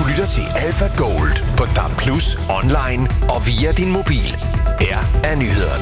lytter til Alpha Gold på DAB+, online og via din mobil. Her er nyhederne.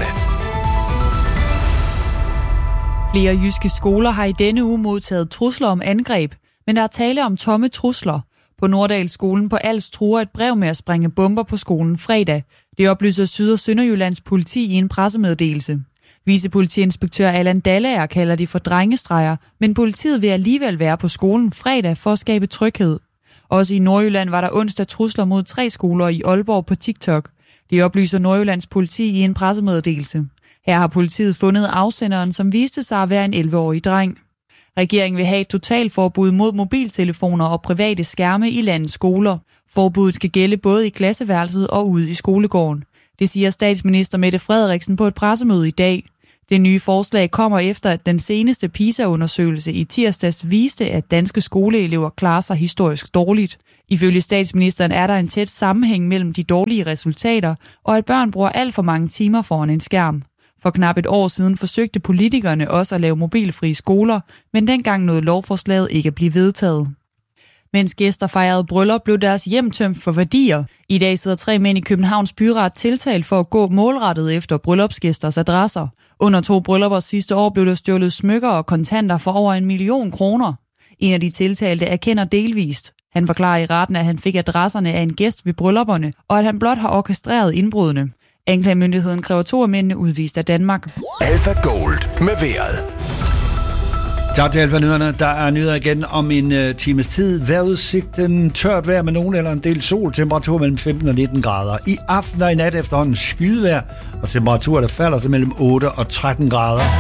Flere jyske skoler har i denne uge modtaget trusler om angreb, men der er tale om tomme trusler. På Norddalsskolen på Als truer et brev med at sprænge bomber på skolen fredag. Det oplyser Syd- og Sønderjyllands politi i en pressemeddelelse. Vicepolitiinspektør Allan Dallager kalder de for drengestreger, men politiet vil alligevel være på skolen fredag for at skabe tryghed. Også i Nordjylland var der onsdag trusler mod 3 skoler i Aalborg på TikTok. Det oplyser Nordjyllands politi i en pressemeddelelse. Her har politiet fundet afsenderen, som viste sig at være en 11-årig dreng. Regeringen vil have et totalforbud mod mobiltelefoner og private skærme i landets skoler. Forbuddet skal gælde både i klasseværelset og ude i skolegården. Det siger statsminister Mette Frederiksen på et pressemøde i dag. Det nye forslag kommer efter, at den seneste PISA-undersøgelse i tirsdags viste, at danske skoleelever klarer sig historisk dårligt. Ifølge statsministeren er der en tæt sammenhæng mellem de dårlige resultater, og at børn bruger alt for mange timer foran en skærm. For knap et år siden forsøgte politikerne også at lave mobilfrie skoler, men dengang nåede lovforslaget ikke at blive vedtaget. Mens gæster fejrede bryllup, blev deres hjem tømt for værdier. I dag sidder 3 mænd i Københavns byret tiltalt for at gå målrettet efter bryllupsgæsters adresser. Under 2 bryllupper sidste år blev der stjålet smykker og kontanter for over 1 million kroner. En af de tiltalte erkender delvist. Han forklarer i retten, at han fik adresserne af en gæst ved bryllupperne, og at han blot har orkestreret indbrudene. Anklagemyndigheden kræver 2 af mændene udvist af Danmark. Alpha Gold med vejret. Tak til Alfa-nyhederne. Der er nyheder igen om en times tid. Vejrudsigten tørt vejr med nogen eller en del sol. Temperatur mellem 15 og 19 grader. I aften og i nat efterhånden skydevejr, og temperaturer der falder til mellem 8 og 13 grader.